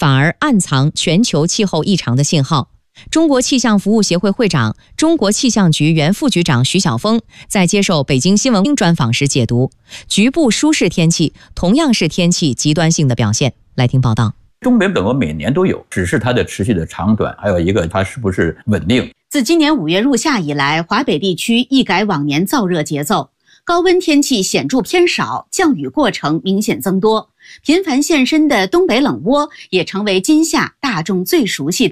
反而暗藏全球气候异常的信号。中国气象服务协会会长、中国气象局原副局长徐晓峰在接受北京新闻专访时解读，局部舒适天气同样是天气极端性的表现。来听报道。 东北本国每年都有，只是它的持续的长短，还有一个它是不是稳定。 自今年5月入夏以来，华北地区一改往年燥热节奏，高温天气显著偏少，降雨过程明显增多，频繁现身的东北冷窝也成为今夏大众最熟悉的